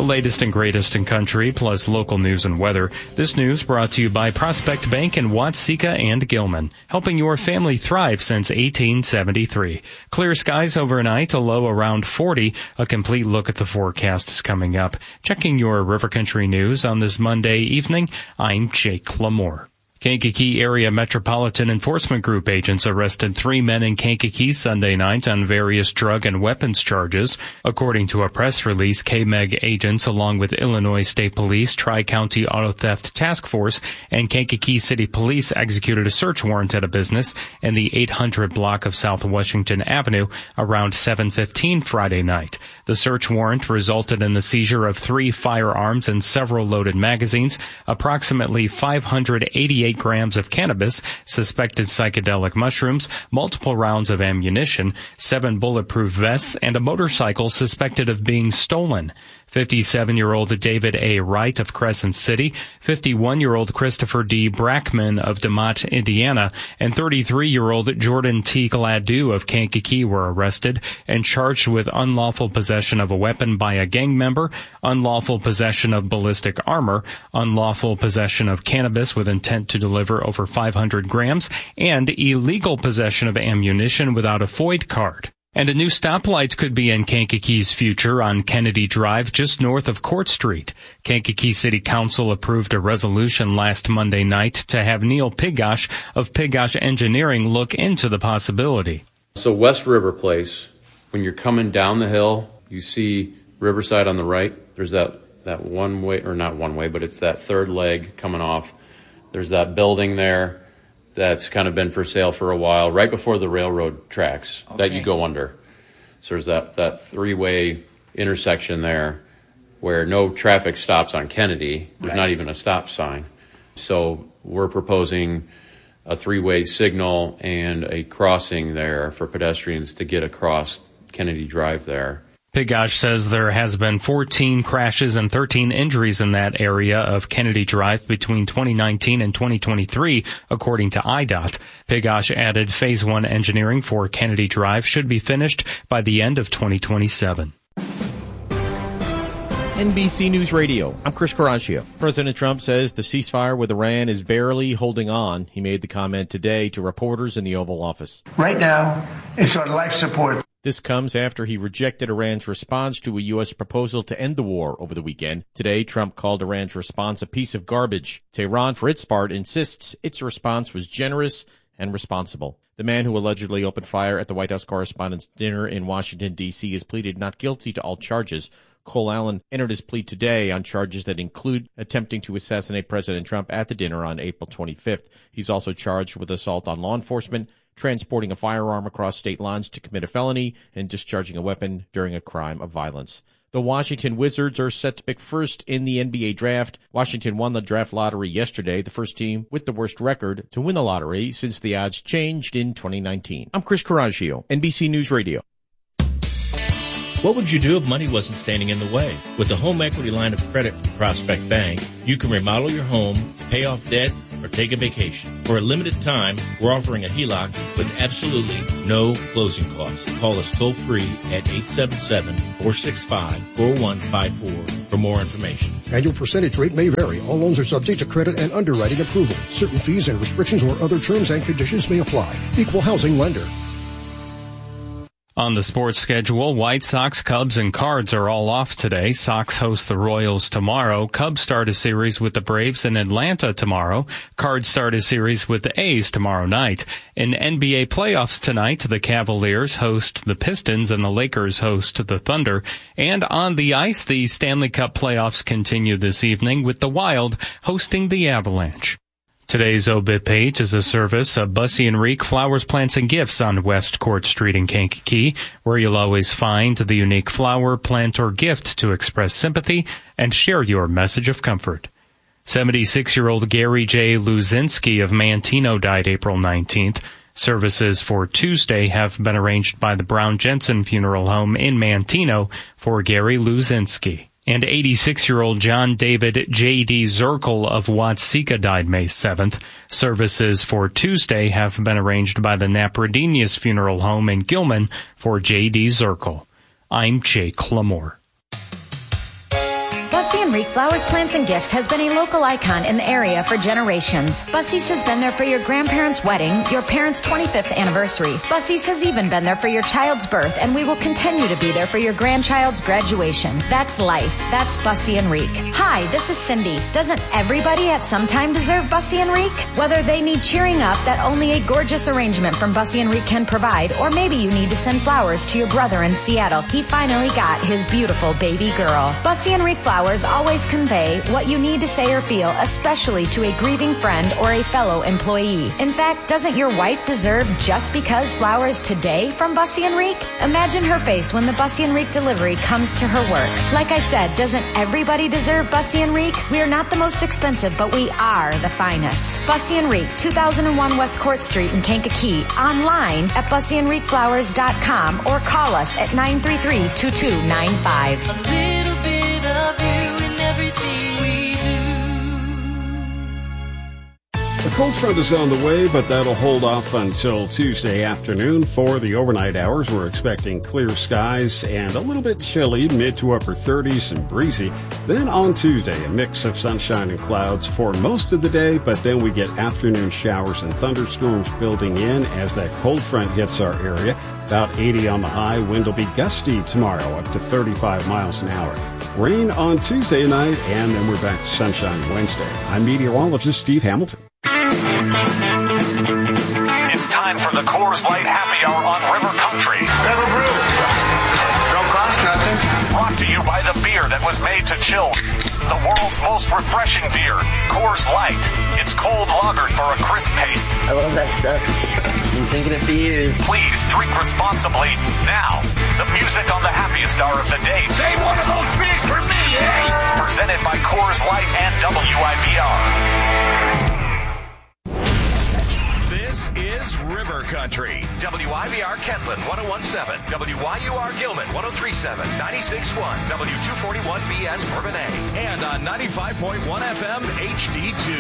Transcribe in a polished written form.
The latest and greatest in country, plus local news and weather. This news brought to you by Prospect Bank in Watseka and Gilman, helping your family thrive since 1873. Clear skies overnight, a low around 40. A complete look at the forecast is coming up. Checking your River Country news on this Monday evening, I'm Jake Lamore. Kankakee Area Metropolitan Enforcement Group agents arrested 3 men in Kankakee Sunday night on various drug and weapons charges. According to a press release, KMEG agents, along with Illinois State Police, Tri-County Auto Theft Task Force, and Kankakee City Police executed a search warrant at a business in the 800 block of South Washington Avenue around 7:15 Friday night. The search warrant resulted in the seizure of 3 firearms and several loaded magazines, approximately 588 grams of cannabis, suspected psychedelic mushrooms, multiple rounds of ammunition, 7 bulletproof vests, and a motorcycle suspected of being stolen. 57-year-old David A. Wright of Crescent City, 51-year-old Christopher D. Brackman of DeMott, Indiana, and 33-year-old Jordan T. Gladue of Kankakee were arrested and charged with unlawful possession of a weapon by a gang member, unlawful possession of ballistic armor, unlawful possession of cannabis with intent to deliver over 500 grams, and illegal possession of ammunition without a FOID card. And a new stoplight could be in Kankakee's future on Kennedy Drive just north of Court Street. Kankakee City Council approved a resolution last Monday night to have Neil Pigosh of Pigosh Engineering look into the possibility. So West River Place, when you're coming down the hill, you see Riverside on the right. There's that one way, or not one way, but it's that third leg coming off. There's that building there that's kind of been for sale for a while, right before the railroad tracks that you go under. So there's that 3-way intersection there where no traffic stops on Kennedy. There's not even a stop sign. So we're proposing a 3-way signal and a crossing there for pedestrians to get across Kennedy Drive there. Pigosh says there has been 14 crashes and 13 injuries in that area of Kennedy Drive between 2019 and 2023, according to IDOT. Pigosh added Phase 1 engineering for Kennedy Drive should be finished by the end of 2027. NBC News Radio, I'm Chris Caraccio. President Trump says the ceasefire with Iran is barely holding on. He made the comment today to reporters in the Oval Office. Right now, it's on life support. This comes after he rejected Iran's response to a U.S. proposal to end the war over the weekend. Today, Trump called Iran's response a piece of garbage. Tehran, for its part, insists its response was generous and responsible. The man who allegedly opened fire at the White House Correspondents' Dinner in Washington, D.C. has pleaded not guilty to all charges. Cole Allen entered his plea today on charges that include attempting to assassinate President Trump at the dinner on April 25th. He's also charged with assault on law enforcement, transporting a firearm across state lines to commit a felony, and discharging a weapon during a crime of violence. The Washington Wizards are set to pick first in the NBA draft. Washington won the draft lottery yesterday, the first team with the worst record to win the lottery since the odds changed in 2019. I'm Chris Caraccio, NBC News Radio. What would you do if money wasn't standing in the way? With the home equity line of credit from Prospect Bank, you can remodel your home, pay off debt, or take a vacation. For a limited time, we're offering a HELOC with absolutely no closing costs. Call us toll-free at 877-465-4154 for more information. Annual percentage rate may vary. All loans are subject to credit and underwriting approval. Certain fees and restrictions or other terms and conditions may apply. Equal housing lender. On the sports schedule, White Sox, Cubs, and Cards are all off today. Sox host the Royals tomorrow. Cubs start a series with the Braves in Atlanta tomorrow. Cards start a series with the A's tomorrow night. In NBA playoffs tonight, the Cavaliers host the Pistons and the Lakers host the Thunder. And on the ice, the Stanley Cup playoffs continue this evening with the Wild hosting the Avalanche. Today's obit page is a service of Bussy and Reek Flowers, Plants, and Gifts on West Court Street in Kankakee, where you'll always find the unique flower, plant, or gift to express sympathy and share your message of comfort. 76-year-old Gary J. Luzinski of Manteno died April 19th. Services for Tuesday have been arranged by the Brown Jensen Funeral Home in Manteno for Gary Luzinski. And 86-year-old John David J.D. Zirkle of Watseka died May 7th. Services for Tuesday have been arranged by the Napradenius Funeral Home in Gilman for J.D. Zirkle. I'm Jake Lamore. Bussey and Reek Flowers, Plants, and Gifts has been a local icon in the area for generations. Bussey's has been there for your grandparents' wedding, your parents' 25th anniversary. Bussey's has even been there for your child's birth, and we will continue to be there for your grandchild's graduation. That's life. That's Bussey and Reek. Hi, this is Cindy. Doesn't everybody at some time deserve Bussey and Reek? Whether they need cheering up that only a gorgeous arrangement from Bussey and Reek can provide, or maybe you need to send flowers to your brother in Seattle. He finally got his beautiful baby girl. Bussey and Reek Flowers always convey what you need to say or feel, especially to a grieving friend or a fellow employee. In fact, doesn't your wife deserve just because flowers today from Bussey and Reek? Imagine her face when the Bussey and Reek delivery comes to her work. Like I said, doesn't everybody deserve Bussey and Reek? We are not the most expensive, but we are the finest. Bussey and Reek, 2001 West Court Street in Kankakee. Online at busseyandreekflowers.com or call us at 933-2295. A little bit of you in everything we do. A cold front is on the way, but that'll hold off until Tuesday afternoon. For the overnight hours, we're expecting clear skies and a little bit chilly, mid to upper 30s and breezy. Then on Tuesday, a mix of sunshine and clouds for most of the day, but then we get afternoon showers and thunderstorms building in as that cold front hits our area. About 80 on the high. Wind will be gusty tomorrow, up to 35 miles an hour. Rain on Tuesday night, and then we're back to sunshine Wednesday. I'm meteorologist Steve Hamilton. It's time for the Coors Light Happy Hour on River Country. Never brew. Don't cost nothing. Brought to you by the beer that was made to chill. The world's most refreshing beer, Coors Light. It's cold lagered for a crisp taste. I love that stuff. Been drinking it for years. Please drink responsibly. Now, the music on the happiest hour of the day. Save one of those beers for me, eh? Presented by Coors Light and WIVR. This is River Country. WIVR Kentland 101.7, WYUR Gilman 103.7, 96.1, W241BS Bourbonnais, and on 95.1 FM HD2.